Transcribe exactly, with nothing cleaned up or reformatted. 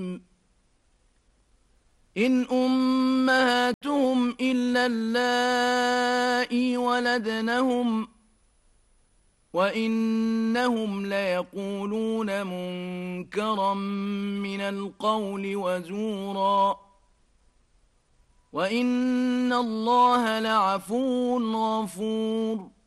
إن أمهاتهم إلا اللائي ولدنهم وإنهم ليقولون منكرا من القول وزورا وإن الله لعفو غفور